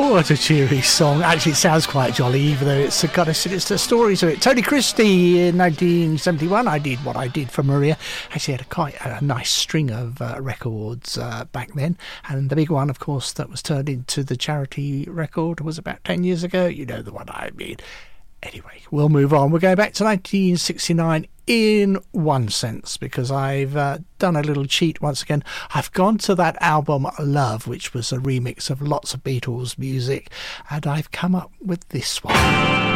Oh, what a cheery song. Actually, it sounds quite jolly, even though it's a kind of sinister story to it. Tony Christie in 1971, I Did What I Did for Maria. Actually had quite a nice string of records back then. And the big one, of course, that was turned into the charity record was about 10 years ago. You know the one I mean. Anyway, we'll move on. We're going back to 1969 in one sense, because I've done a little cheat once again. I've gone to that album Love, which was a remix of lots of Beatles music, and I've come up with this one.